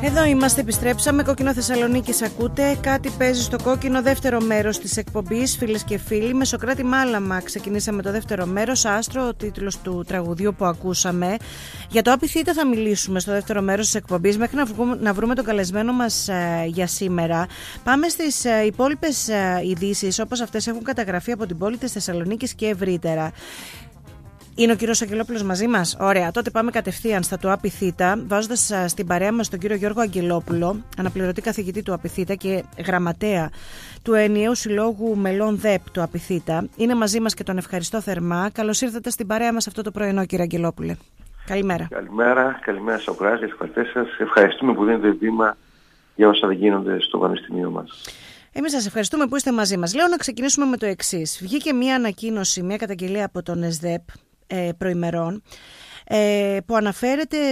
Εδώ είμαστε, επιστρέψαμε. Κόκκινο Θεσσαλονίκης ακούτε. Κάτι παίζει στο κόκκινο, δεύτερο μέρος της εκπομπής. Φίλες και φίλοι, με Σωκράτη Μάλαμα ξεκινήσαμε το δεύτερο μέρος. Άστρο, ο τίτλος του τραγουδιού που ακούσαμε. Για το Απιθύτα θα μιλήσουμε στο δεύτερο μέρος της εκπομπής, μέχρι να βρούμε τον καλεσμένο μας για σήμερα. Πάμε στις υπόλοιπες ειδήσεις, όπως αυτές έχουν καταγραφεί από την πόλη της Θεσσαλονίκης και ευρύτερα. Είναι ο κύριος Αγγελόπουλος μαζί μας? Ωραία, τότε πάμε κατευθείαν στα του Απιθύτα, βάζοντας στην παρέα μας τον κύριο Γιώργο Αγγελόπουλο, αναπληρωτή καθηγητή του Απιθύτα και γραμματέα του Ενιαίου Συλλόγου Μελών ΔΕΠ του Απιθύτα. Είναι μαζί μας και τον ευχαριστώ θερμά. Καλώς ήρθατε στην παρέα μας αυτό το πρωινό, κύριε Αγγελόπουλε. Καλημέρα. Καλημέρα Σωκράτη, ευχαριστώ σας. Ευχαριστούμε που δίνετε βήμα για όσα γίνονται στο Πανεπιστήμιο μας. Εμείς σας ευχαριστούμε που είστε μαζί μας. Λέω να ξεκινήσουμε με το εξής. Βγήκε μια ανακοίνωση, μια καταγγελία από τον ΕΣΔΕΠ προημερών, που αναφέρεται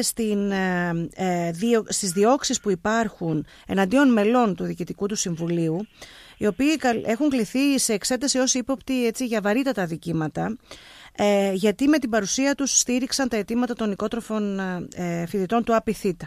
στις διώξεις που υπάρχουν εναντίον μελών του Διοικητικού του Συμβουλίου, οι οποίοι έχουν κληθεί σε εξέταση ως ύποπτοι για βαρύτατα αδικήματα, γιατί με την παρουσία τους στήριξαν τα αιτήματα των οικότροφων φοιτητών του Απιθύτα.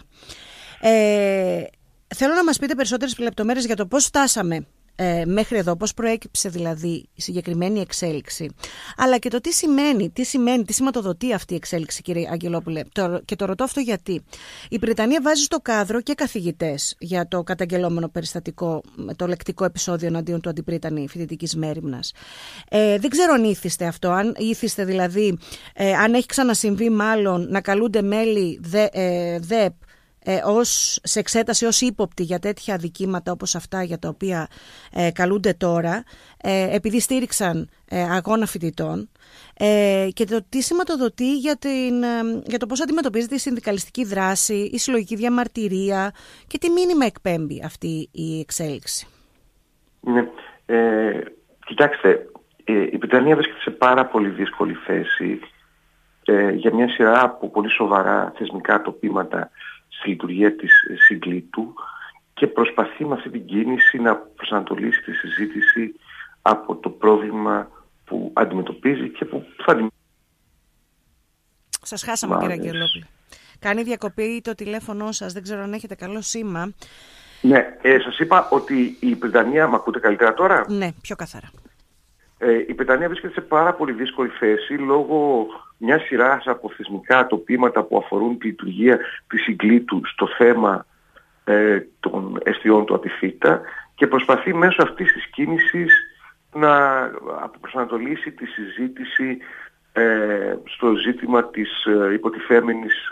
Θέλω να μας πείτε περισσότερες λεπτομέρειες για το πώς φτάσαμε μέχρι εδώ, πώς προέκυψε δηλαδή η συγκεκριμένη εξέλιξη, αλλά και το τι σηματοδοτεί αυτή η εξέλιξη, κύριε Αγγελόπουλε. Και το ρωτώ αυτό γιατί η Βρετανία βάζει στο κάδρο και καθηγητές για το καταγγελόμενο περιστατικό, το λεκτικό επεισόδιο εναντίον του αντιπρίτανη φοιτητικής μέριμνας. Δεν ξέρω αν ήθιστε αυτό, αν ήθιστε δηλαδή, αν έχει ξανασυμβεί μάλλον να καλούνται μέλη ΔΕΠ σε εξέταση ως ύποπτοι για τέτοια αδικήματα όπως αυτά για τα οποία καλούνται τώρα, επειδή στήριξαν αγώνα φοιτητών, και το τι σηματοδοτεί για το πώς αντιμετωπίζεται η συνδικαλιστική δράση, η συλλογική διαμαρτυρία και τι μήνυμα εκπέμπει αυτή η εξέλιξη. Ναι, κοιτάξτε, η Βρετανία βρίσκεται σε πάρα πολύ δύσκολη θέση για μια σειρά από πολύ σοβαρά θεσμικά τοπήματα στη λειτουργία της συγκλήτου και προσπαθεί με αυτή την κίνηση να προσανατολίσει τη συζήτηση από το πρόβλημα που αντιμετωπίζει και που θα αντιμετωπίσει. Σας χάσαμε, κύριε Αγγελόπουλε. Κάνει διακοπή το τηλέφωνο σας, δεν ξέρω αν έχετε καλό σήμα. Ναι, σας είπα ότι η Βρετανία, μ' ακούτε καλύτερα τώρα? Ναι, πιο καθαρά. Η Βρετανία βρίσκεται σε πάρα πολύ δύσκολη θέση λόγω μια σειρά από θεσμικά τοπήματα που αφορούν τη λειτουργία της συγκλήτου στο θέμα των εστιών του Απιθύτα και προσπαθεί μέσω αυτής της κίνησης να προσανατολίσει τη συζήτηση στο ζήτημα της υποτιθέμενης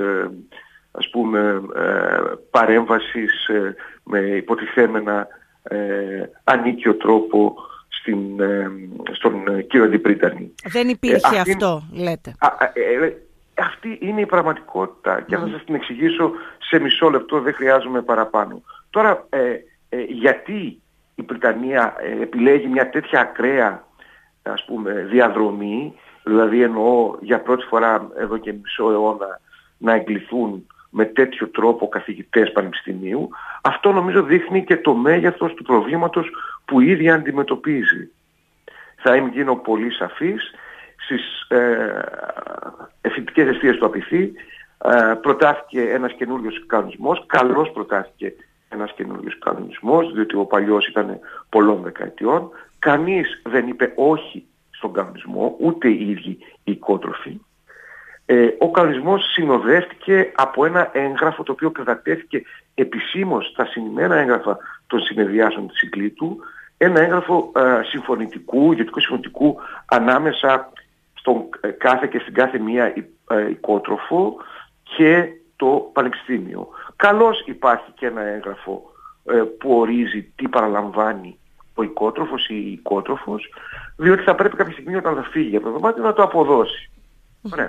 παρέμβασης με υποτιθέμενα ανίκιο τρόπο στον κύριο Αντιπρίτανη. Δεν υπήρχε αυτό, λέτε. Αυτή είναι η πραγματικότητα και θα σας την εξηγήσω σε μισό λεπτό, δεν χρειάζομαι παραπάνω. Τώρα, γιατί η Βρετανία επιλέγει μια τέτοια ακραία διαδρομή, δηλαδή εννοώ για πρώτη φορά εδώ και μισό αιώνα να εγκληθούν με τέτοιο τρόπο καθηγητές πανεπιστημίου, αυτό νομίζω δείχνει και το μέγεθος του προβλήματος που ήδη αντιμετωπίζει. Θα γίνω πολύ σαφής. Στις φοιτητικές εστίες του Απιθύ προτάθηκε ένας καινούριος κανονισμός, καλώς προτάθηκε ένας καινούριος κανονισμός, διότι ο παλιός ήταν πολλών δεκαετιών. Κανείς δεν είπε όχι στον κανονισμό, ούτε οι ίδιοι οι οικότροφοι. Ο κανονισμός συνοδεύτηκε από ένα έγγραφο το οποίο κατατέθηκε επισήμως στα συνημμένα έγγραφα των συνεδριάσεων της συγκλήτου, ένα έγγραφο ηγετικού συμφωνητικού ανάμεσα στον κάθε και στην κάθε μία οικότροφο και το πανεπιστήμιο. Καλώς υπάρχει και ένα έγγραφο που ορίζει τι παραλαμβάνει ο οικότροφος ή η οικότροφος, διότι θα πρέπει κάποια στιγμή όταν θα φύγει από το δωμάτιο να το αποδώσει. Ωραία.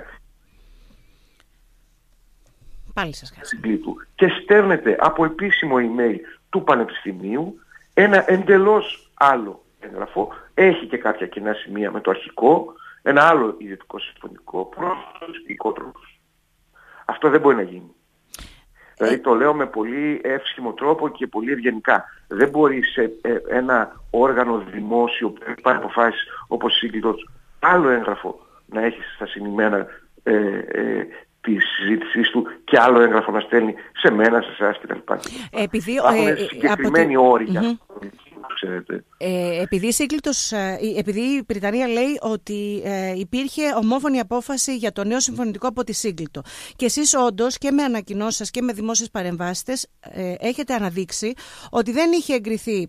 Πάλι σας χάσαμε. Και στέλνεται από επίσημο email του Πανεπιστημίου ένα εντελώς άλλο έγγραφο, έχει και κάποια κοινά σημεία με το αρχικό, ένα άλλο ιδιωτικό συμφωνικό προς τους οικότροφους. Αυτό δεν μπορεί να γίνει. Δηλαδή το λέω με πολύ εύσχυμο τρόπο και πολύ ευγενικά. Δεν μπορεί σε ένα όργανο δημόσιο που υπάρχει αποφάσεις όπως σύγκλιτος άλλο έγγραφο να έχει στα συνημμένα της συζήτησής του και άλλο έγγραφο να στέλνει σε μένα, σε εσάς κτλ. Υπάρχουν συγκεκριμένοι όροι για αυτό, ξέρετε. Επειδή η Πριτανία λέει ότι υπήρχε ομόφωνη απόφαση για το νέο συμφωνητικό από τη Σύγκλιτο και εσείς όντως και με ανακοινώσεις σας και με δημόσιες παρεμβάσεις έχετε αναδείξει ότι δεν είχε εγκριθεί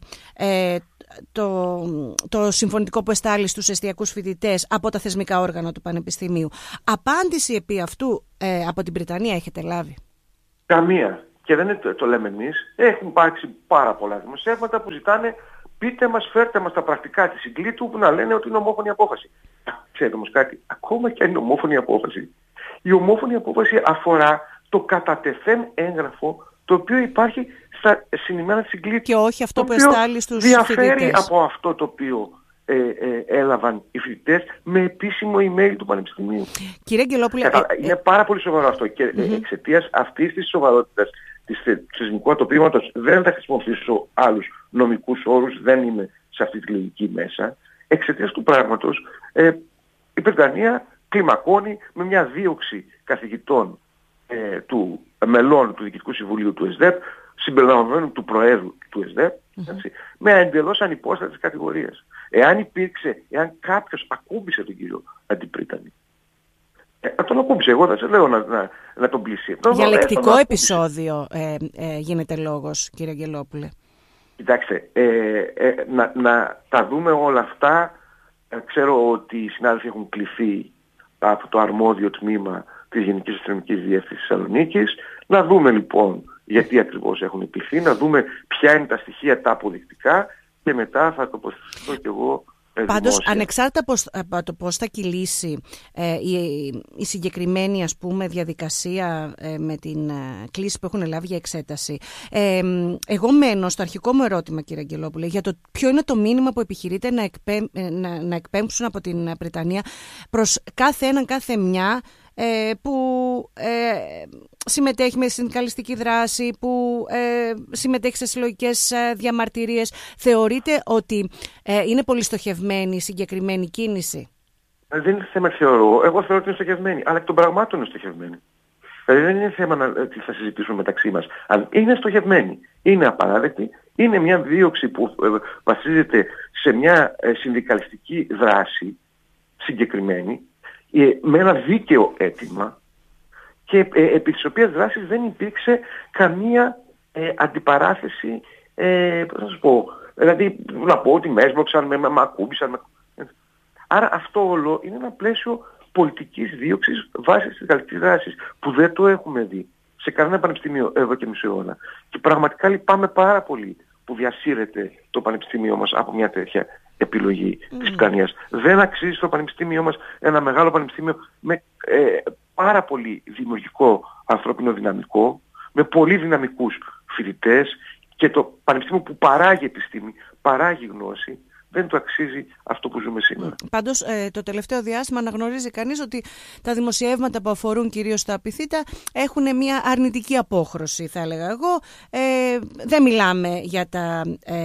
το συμφωνητικό που εστάλει στους εστιακούς φοιτητές από τα θεσμικά όργανα του Πανεπιστημίου. Απάντηση επί αυτού από την Πριτανία έχετε λάβει? Καμία. Και δεν το λέμε εμείς. Έχουν υπάρξει πάρα πολλά δημοσιεύματα που ζητάνε πείτε μας, φέρτε μας τα πρακτικά της Συγκλήτου που να λένε ότι είναι ομόφωνη απόφαση. Ξέρετε όμως κάτι, ακόμα και αν είναι ομόφωνη απόφαση, η ομόφωνη απόφαση αφορά το κατατεθέν έγγραφο το οποίο υπάρχει στα συνημένα της Συγκλήτου. Και όχι αυτό που εστάλει στους φοιτητές. Διαφέρει από αυτό το οποίο έλαβαν οι φοιτητές με επίσημο email του Πανεπιστημίου. Κύριε Αγγελόπουλε, είναι πάρα πολύ σοβαρό αυτό και εξαιτίας αυτής της σοβαρότητας του θεσμικού ατοπίματος δεν θα χρησιμοποιήσω άλλους νομικούς όρους, δεν είμαι σε αυτή τη λογική μέσα. Εξαιτίας του πράγματος η Πριτανία κλιμακώνει με μια δίωξη καθηγητών του μελών του Διοικητικού Συμβουλίου του ΕΣΔΕΠ, συμπεριλαμβανομένου του Προέδρου του ΕΣΔΕΠ, με εντελώς ανυπόστατες κατηγορίες. Εάν κάποιος ακούμπησε τον κύριο Αντιπρίτανη, να τον ακούμπησε, εγώ δεν σε λέω να τον πλήσει. Για λεκτικό επεισόδιο γίνεται λόγος, κύριε Αγγελόπουλε. Κοιτάξτε, να τα δούμε όλα αυτά. Ξέρω ότι οι συνάδελφοι έχουν κληθεί από το αρμόδιο τμήμα της Γενικής Αστυνομικής Διεύθυνσης Θεσσαλονίκης. Να δούμε λοιπόν γιατί ακριβώς έχουν κληθεί, να δούμε ποια είναι τα στοιχεία τα αποδεικτικά και μετά θα τοποθετηθώ κι εγώ. Πάντως, ανεξάρτητα από το πώς θα κυλήσει η συγκεκριμένη διαδικασία με την κλήση που έχουν λάβει για εξέταση, εγώ μένω στο αρχικό μου ερώτημα, κύριε Αγγελόπουλε, για το ποιο είναι το μήνυμα που επιχειρείτε να εκπέμψουν από την Πριτανία προς κάθε έναν, κάθε μια που συμμετέχει με συνδικαλιστική δράση, που συμμετέχει σε συλλογικές διαμαρτυρίες. Θεωρείτε ότι είναι πολύ στοχευμένη η συγκεκριμένη κίνηση? Δεν είναι θέμα θεωρώ. Εγώ θεωρώ ότι είναι στοχευμένη, αλλά εκ των πραγμάτων είναι στοχευμένη. Δηλαδή δεν είναι θέμα τι θα συζητήσουμε μεταξύ μας. Αλλά είναι στοχευμένη. Είναι απαράδεκτη. Είναι μια δίωξη που βασίζεται σε μια συνδικαλιστική δράση συγκεκριμένη, με ένα δίκαιο αίτημα και επί της οποίας δράσης δεν υπήρξε καμία αντιπαράθεση, πώς να σας πω, δηλαδή να πω ότι με έσβρωξαν, με ακούμπησαν. Άρα αυτό όλο είναι ένα πλαίσιο πολιτικής δίωξης βάσης της γαλλικής δράσης που δεν το έχουμε δει σε κανένα πανεπιστήμιο εδώ και μισό αιώνα. Και πραγματικά λυπάμαι πάρα πολύ που διασύρεται το πανεπιστήμιο μας από μια τέτοια επιλογή της Πριτανίας. Δεν αξίζει στο πανεπιστήμιο μας, ένα μεγάλο πανεπιστήμιο με πάρα πολύ δημιουργικό ανθρώπινο δυναμικό, με πολύ δυναμικούς φοιτητές και το πανεπιστήμιο που παράγει επιστήμη, παράγει γνώση, δεν το αξίζει αυτό που ζούμε σήμερα. Πάντως το τελευταίο διάστημα αναγνωρίζει κανείς ότι τα δημοσιεύματα που αφορούν κυρίως τα απειθήτα έχουν μια αρνητική απόχρωση, θα έλεγα εγώ. Δεν μιλάμε για τα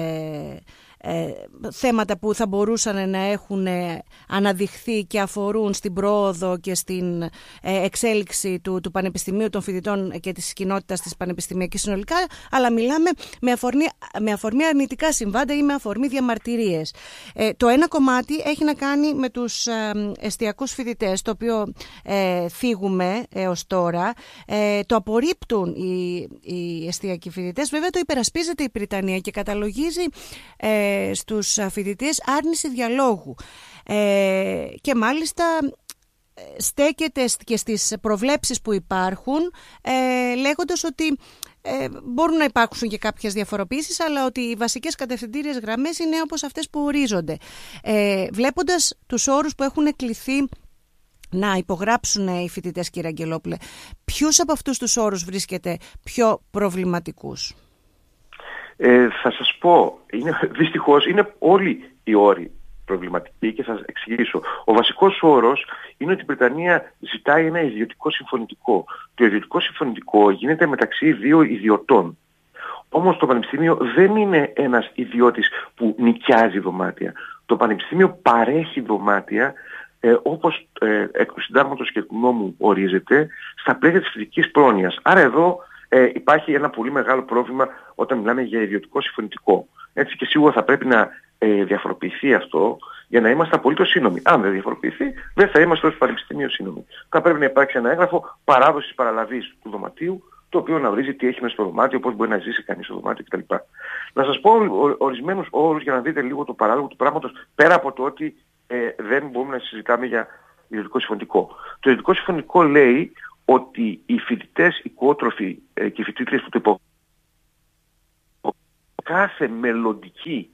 θέματα που θα μπορούσαν να έχουν αναδειχθεί και αφορούν στην πρόοδο και στην εξέλιξη του Πανεπιστημίου, των φοιτητών και της κοινότητας της πανεπιστημιακής συνολικά, αλλά μιλάμε με αφορμή αρνητικά συμβάντα ή με αφορμή διαμαρτυρίες. Το ένα κομμάτι έχει να κάνει με τους εστιακούς φοιτητές, το οποίο θίγουμε έως τώρα. Το απορρίπτουν οι εστιακοί φοιτητές. Βέβαια το υπερασπίζεται η Πριτανία και καταλογίζει στους φοιτητές άρνηση διαλόγου και μάλιστα στέκεται και στις προβλέψεις που υπάρχουν λέγοντας ότι μπορούν να υπάρξουν και κάποιες διαφοροποιήσεις, αλλά ότι οι βασικές κατευθυντήριες γραμμές είναι όπως αυτές που ορίζονται. Βλέποντας τους όρους που έχουν κληθεί να υπογράψουν οι φοιτητές, κύριε Αγγελόπουλε, ποιους από αυτούς τους όρους βρίσκεται πιο προβληματικούς? Θα σας πω, δυστυχώς είναι όλοι οι όροι προβληματικοί και θα σας εξηγήσω. Ο βασικός όρος είναι ότι η Πριτανία ζητάει ένα ιδιωτικό συμφωνητικό. Το ιδιωτικό συμφωνητικό γίνεται μεταξύ δύο ιδιωτών. Όμως το Πανεπιστήμιο δεν είναι ένας ιδιώτης που νοικιάζει δωμάτια. Το Πανεπιστήμιο παρέχει δωμάτια όπως εκ του συντάγματος και του νόμου ορίζεται, στα πλαίσια της φοιτητικής πρόνοιας. Άρα εδώ υπάρχει ένα πολύ μεγάλο πρόβλημα όταν μιλάμε για ιδιωτικό συμφωνητικό. Έτσι, και σίγουρα θα πρέπει να διαφοροποιηθεί αυτό για να είμαστε απολύτως σύνομοι. Αν δεν διαφοροποιηθεί, δεν θα είμαστε ως πανεπιστήμιο σύνομοι. Θα πρέπει να υπάρξει ένα έγγραφο παράδοσης παραλαβής του δωματίου, το οποίο να ορίζει τι έχει μέσα στο δωμάτιο, πώς μπορεί να ζήσει κανείς στο δωμάτιο κτλ. Να σας πω ορισμένους όρους για να δείτε λίγο το παράλογο του πράγματος, πέρα από το ότι δεν μπορούμε να συζητάμε για ιδιωτικό συμφωνητικό. Το ιδιωτικό συμφωνητικό λέει ότι οι φοιτητές, οι οικότροφοι και οι φοιτήτριες που το υπογράφουν, κάθε μελλοντική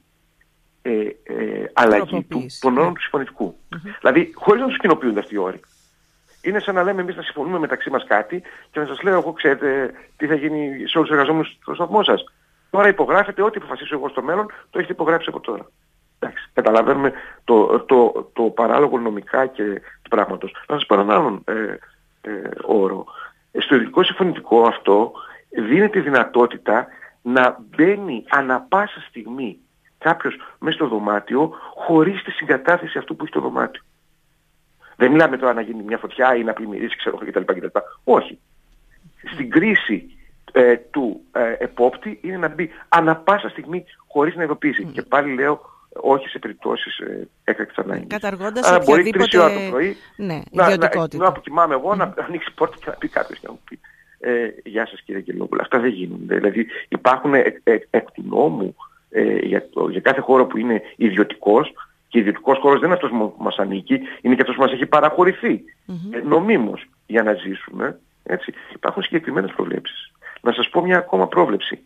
αλλαγή των όρων του συμφωνητικού. Δηλαδή, χωρίς να τους κοινοποιούνται αυτοί οι όροι. Είναι σαν να λέμε εμείς να συμφωνούμε μεταξύ μας κάτι και να σας λέω εγώ, ξέρετε τι θα γίνει σε όλους τους εργαζόμενους στο σταθμό σας. Τώρα υπογράφετε ό,τι αποφασίσω εγώ στο μέλλον, το έχετε υπογράψει από τώρα. Εντάξει, καταλαβαίνουμε το παράλογο νομικά και του πράγματος. Να σας πω έναν άλλον όρο. Στο ιδιωτικό συμφωνητικό αυτό δίνει τη δυνατότητα να μπαίνει ανα πάσα στιγμή κάποιος μέσα στο δωμάτιο χωρίς τη συγκατάθεση αυτού που έχει το δωμάτιο. Δεν μιλάμε τώρα να γίνει μια φωτιά ή να πλημμυρίσει κτλ. Όχι. Στην κρίση του επόπτη είναι να μπει ανα πάσα στιγμή χωρίς να ειδοποιήσει. Και πάλι λέω όχι σε περιπτώσεις έκτακτης ανάγκης. Καταργώντας οποιαδήποτε... Μπορεί 3 ώρα το πρωί ιδιωτικότητα. να κοιμάμαι εγώ να ανοίξει πόρτα και να πει κάποιος να μου πει γεια σας κύριε Αγγελόπουλε. Αυτά δεν γίνονται. Δηλαδή υπάρχουν εκ του νόμου για κάθε χώρο που είναι ιδιωτικός, και ιδιωτικός χώρος δεν είναι αυτός που μας ανήκει, είναι και αυτός που μας έχει παραχωρηθεί νομίμως για να ζήσουμε. Έτσι. Υπάρχουν συγκεκριμένες προβλέψεις. Να σας πω μια ακόμα πρόβλεψη.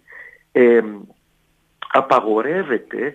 Απαγορεύεται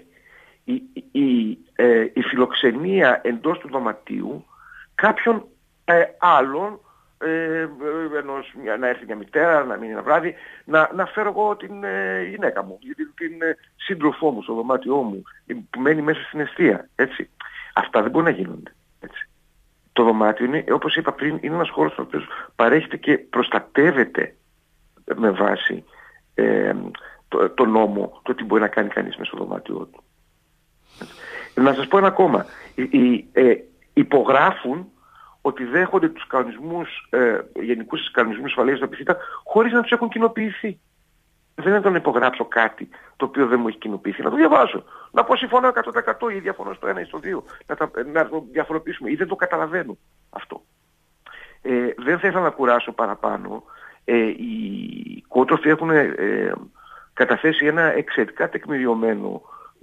η φιλοξενία εντός του δωματίου κάποιων άλλων, να έρθει μια μητέρα, να μείνει ένα βράδυ, να φέρω εγώ την γυναίκα μου, την σύντροφό μου στο δωμάτιό μου, που μένει μέσα στην εστία. Έτσι. Αυτά δεν μπορεί να γίνονται. Έτσι. Το δωμάτιο είναι, όπως είπα πριν, είναι ένας χώρος στον οποίο παρέχεται και προστατεύεται με βάση το νόμο, το τι μπορεί να κάνει κανείς μέσα στο δωμάτιό του. Να σας πω ένα ακόμα. Υπογράφουν ότι δέχονται τους κανονισμούς, γενικούς κανονισμούς ασφαλείας του ΕΠΙΘΙΤΑ χωρίς να τους έχουν κοινοποιηθεί. Δεν είναι το να υπογράψω κάτι το οποίο δεν μου έχει κοινοποιηθεί. Να το διαβάσω. Να πω συμφωνώ 100% ή διαφωνώ στο 1 ή στο 2. Να το διαφοροποιήσουμε ή δεν το καταλαβαίνω αυτό. Δεν θα ήθελα να κουράσω παραπάνω. Οι οικότροφοι έχουν καταθέσει ένα εξαιρετικά τεκμηριωμένο,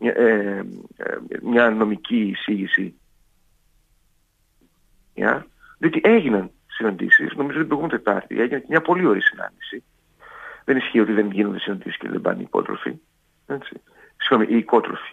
μια νομική εισήγηση. Διότι έγιναν συναντήσεις, νομίζω την προηγούμενη Τετάρτη, έγινε μια πολύ ωραία συνάντηση. Δεν ισχύει ότι δεν γίνονται συναντήσεις και δεν πάνε οι οικότροφοι. Οι οικότροφοι.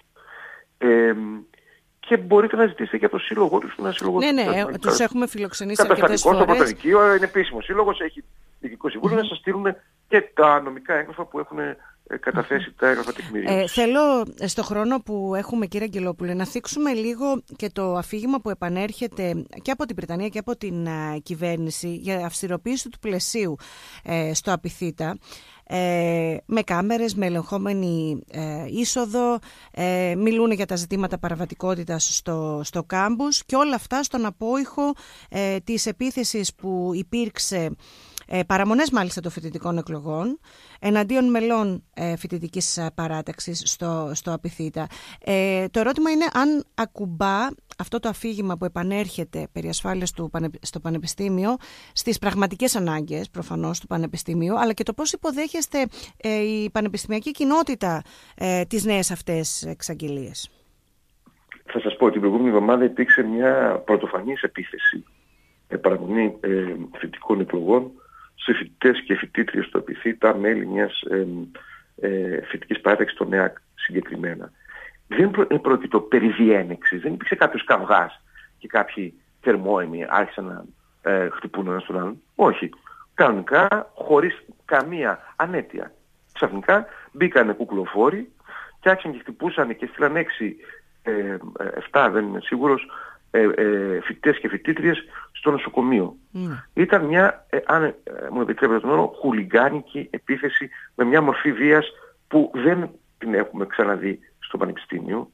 Και μπορείτε να ζητήσετε και από το σύλλογό τους. Ναι, τους έχουμε φιλοξενήσει αρκετές φορές. Στο Πρωτοδικείο είναι επίσημο σύλλογος, έχει διοικητικό συμβούλιο να σας στείλουν και τα νομικά έγγραφα που έχουν καταθέσει τα έγγραφα τεκμηρίωσης. Θέλω στο χρόνο που έχουμε, κύριε Αγγελόπουλε, να θίξουμε λίγο και το αφήγημα που επανέρχεται και από την Βρετανία και από την κυβέρνηση για αυστηροποίηση του πλαισίου στο ΑΠΙΘΙΤΑ. Με κάμερες, με ελεγχόμενη είσοδο, μιλούν για τα ζητήματα παραβατικότητας στο κάμπους και όλα αυτά στον απόϊχο της επίθεσης που υπήρξε, παραμονές μάλιστα των φοιτητικών εκλογών, εναντίον μελών φοιτητικής παράταξης στο ΑΠΙΘΙΤΑ. Το ερώτημα είναι αν ακουμπά αυτό το αφήγημα που επανέρχεται περί ασφάλειας στο Πανεπιστήμιο στις πραγματικές ανάγκες προφανώς του Πανεπιστημίου, αλλά και το πώς υποδέχεστε η πανεπιστημιακή κοινότητα τις νέες αυτές εξαγγελίες. Θα σας πω ότι την προηγούμενη εβδομάδα υπήρξε μια πρωτοφανής επίθεση παραμονή φοιτητικών εκλογών σε φοιτητές και φοιτήτριες του ΑΠΙΘΙΤΑ, μέλη μιας φοιτητικής παράταξης, το ΝΕΑΚ συγκεκριμένα. Δεν πρόκειται περί διένεξης, δεν υπήρξε κάποιος καυγάς και κάποιοι θερμόαιμοι άρχισαν να χτυπούν ένας τον άλλον. Όχι. Κανονικά, χωρίς καμία ανέτεια. Ξαφνικά μπήκανε κουκλοφόροι και άρχισαν και χτυπούσαν και στείλαν 7, δεν είμαι σίγουρος, φοιτητές και φοιτήτριες στο νοσοκομείο. Ήταν μια, αν μου επιτρέπετε τον όρο, χουλιγκάνικη επίθεση με μια μορφή βίας που δεν την έχουμε ξαναδεί στο Πανεπιστήμιο.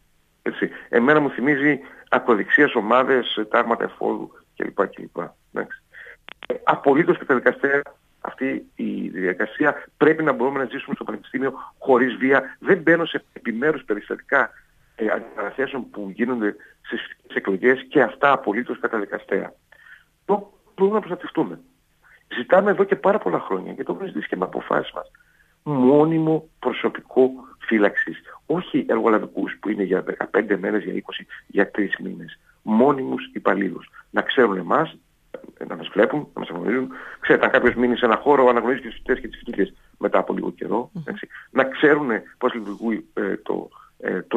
Έτσι. Εμένα μου θυμίζει ακροδεξιές ομάδες, τάγματα εφόδου κλπ. Απολύτως καταδικαστέα αυτή η διαδικασία. Πρέπει να μπορούμε να ζήσουμε στο πανεπιστήμιο χωρίς βία. Δεν μπαίνω σε επιμέρους περιστατικά αντιπαραθέσεων που γίνονται στις εκλογές, και αυτά απολύτως καταδικαστέα. Το μπορούμε να προστατευτούμε. Ζητάμε εδώ και πάρα πολλά χρόνια, και το έχουμε ζητήσει και με αποφάσεις μας, μόνιμο προσωπικό φύλαξης. Όχι εργολαβικούς που είναι για 15 μέρες, για 20, για 3 μήνες. Μόνιμους υπαλλήλους. Να ξέρουν εμάς, να μας βλέπουν, να μας αναγνωρίζουν. Ξέρετε, αν κάποιος μείνει σε ένα χώρο, αναγνωρίζει και τους φοιτητές και τις φοιτήτριες μετά από λίγο καιρό. Έτσι. Να ξέρουν πώς λειτουργεί το